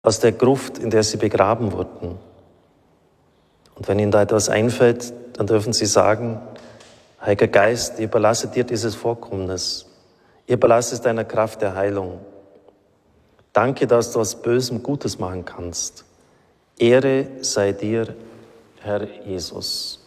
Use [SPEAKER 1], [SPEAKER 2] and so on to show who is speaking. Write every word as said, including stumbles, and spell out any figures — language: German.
[SPEAKER 1] aus der Gruft, in der sie begraben wurden. Und wenn Ihnen da etwas einfällt, dann dürfen Sie sagen, Heiliger Geist, ich überlasse dir dieses Vorkommnis. Ich überlasse es deiner Kraft der Heilung. Danke, dass du aus Bösem Gutes machen kannst. Ehre sei dir, Herr Jesus.